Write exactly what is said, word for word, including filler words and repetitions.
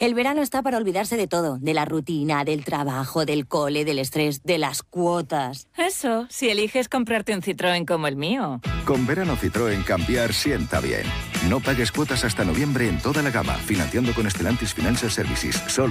El verano está para olvidarse de todo, de la rutina, del trabajo, del cole, del estrés, de las cuotas. Eso, si eliges comprarte un Citroën como el mío. Con verano Citroën cambiar sienta bien. No pagues cuotas hasta noviembre en toda la gama, financiando con Stellantis Financial Services. Solo